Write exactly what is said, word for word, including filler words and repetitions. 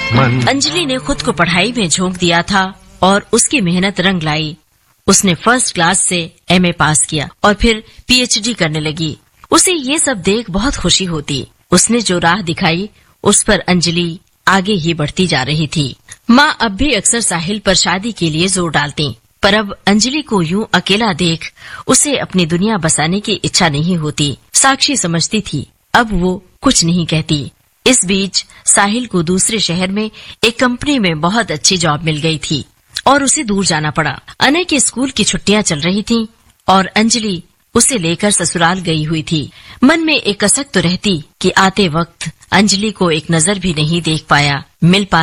मन। अंजलि ने खुद को पढ़ाई में झोंक दिया था और उसकी मेहनत रंग लाई। उसने फर्स्ट क्लास से एमए पास किया और फिर पीएचडी करने लगी। उसे ये सब देख बहुत खुशी होती। उसने जो राह दिखाई उस पर अंजलि आगे ही बढ़ती जा रही थी। माँ अब भी अक्सर साहिल पर शादी के लिए जोर डालती, पर अब अंजलि को यूं अकेला देख उसे अपनी दुनिया बसाने की इच्छा नहीं होती। साक्षी समझती थी, अब वो कुछ नहीं कहती। इस बीच साहिल को दूसरे शहर में एक कंपनी में बहुत अच्छी जॉब मिल गई थी और उसे दूर जाना पड़ा। अनय के स्कूल की छुट्टियां चल रही थीं और अंजलि उसे लेकर ससुराल गई हुई थी। मन में एक कसक तो रहती कि आते वक्त अंजलि को एक नजर भी नहीं देख पाया, मिल पा